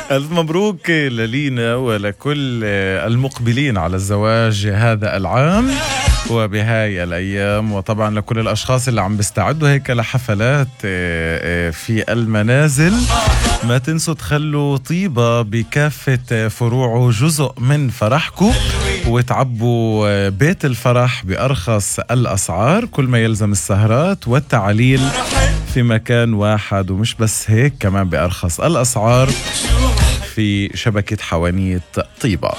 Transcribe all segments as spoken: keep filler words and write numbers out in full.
ألف مبروك للينا ولكل المقبلين على الزواج هذا العام وبهاي الأيام، وطبعا لكل الأشخاص اللي عم بيستعدوا هيك لحفلات في المنازل. ما تنسوا تخلوا طيبة بكافة فروعه جزء من فرحكم، وتعبوا بيت الفرح بأرخص الأسعار. كل ما يلزم السهرات والتعليل في مكان واحد، ومش بس هيك، كمان بأرخص الأسعار في شبكة حوانيت طيبة.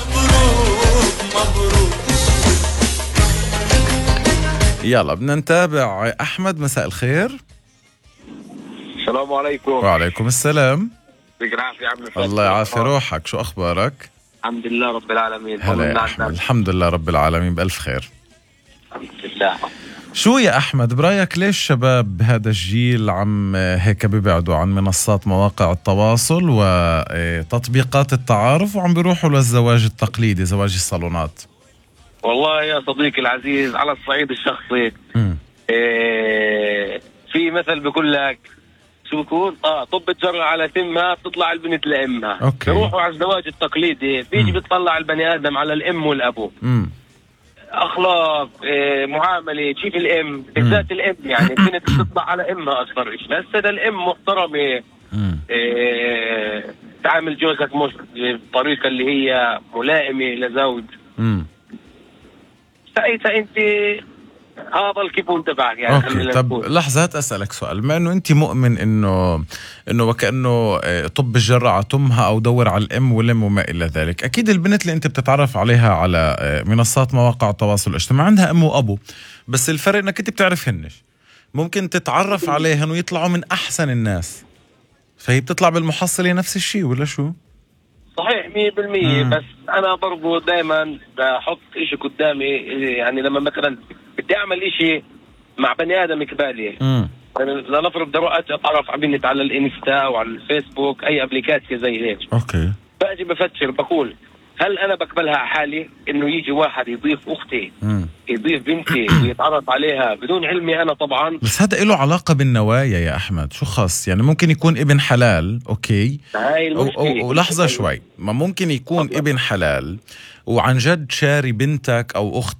يلا بدنا نتابع. أحمد، مساء الخير. السلام عليكم. وعليكم السلام. يعطيك العافية عم الفتح. الله يعافي روحك، شو أخبارك؟ الحمد لله رب العالمين. هلا يا أحمد. الحمد لله رب العالمين بألف خير. الحمد لله. شو يا أحمد برأيك ليش شباب بهذا الجيل عم هيك بيبعدوا عن منصات مواقع التواصل وتطبيقات التعارف وعم بيروحوا للزواج التقليدي، زواج الصالونات؟ والله يا صديقي العزيز، على الصعيد الشخصي إيه في مثل بيقول لك شو بكون اه طب تجرى على تمها بتطلع البنت لامها. أوكي. بيروحوا على الزواج التقليدي بيجي بيطلع البني ادم على الام والابو. امم اخلاق، إيه، معامله، كيف الام بالذات الام، يعني البنت بتطلع على امها اكثر شيء. هسه ده الام محترمه، إيه، تعامل جوزك مش بالطريقه اللي هي ملائمه لزوج. امم ساعتها انت هذا الكيبون تبعك يعني. اوكي. طب لحظة، اسالك سؤال. ما انه انت مؤمن انه انه وكانه طب الجرعة تمها او دور على الام والام وما الى ذلك، اكيد البنت اللي انت بتتعرف عليها على منصات مواقع التواصل الاجتماعي عندها ام وابو، بس الفرق انك انت بتعرفهنش. ممكن تتعرف عليهن ويطلعوا من احسن الناس، فهي بتطلع بالمحصلة نفس الشيء، ولا شو؟ صحيح مية بالمية. بس أنا برضو دايما بحط إشي قدامي، يعني لما مثلا بدي أعمل إشي مع بني آدم كبالي، يعني لنفرض بدي أروح أتعرف على بنت على الإنستا أو على الفيسبوك، أي أبليكاسية زي هيك. أوكي. باجي بفتشر بقول هل أنا بقبلها على حالي إنه يجي واحد يضيف أختي، مم. يضيف بنتي ويتعرف عليها بدون علمي أنا طبعا. بس هذا له علاقة بالنوايا يا أحمد، شو خاص؟ يعني ممكن يكون ابن حلال، أوكي، هاي المشكلة. ولحظة شوي، ما ممكن يكون ابن حلال وعن جد شاري بنتك أو أختك